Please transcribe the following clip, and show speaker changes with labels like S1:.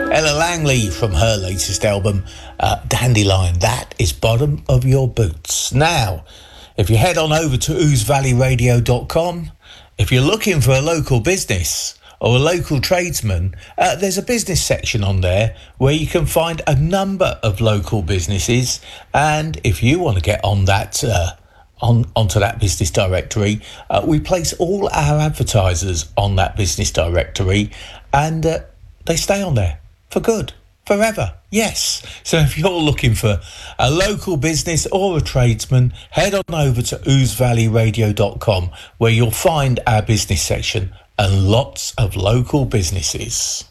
S1: Ella Langley from her latest album, Dandelion. That is Bottom of Your Boots. Now, if you head on over to ousevalleyradio.com, if you're looking for a local business or a local tradesman, there's a business section on there where you can find a number of local businesses. And if you want to get on that onto that business directory, we place all our advertisers on that business directory, and they stay on there for good, forever. Yes. So if you're looking for a local business or a tradesman, head on over to ousevalleyradio.com, where you'll find our business section and lots of local businesses.